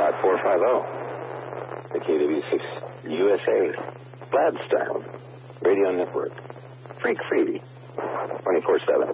The KW6 USA Gladstone Radio Network. Freak free. 24/7.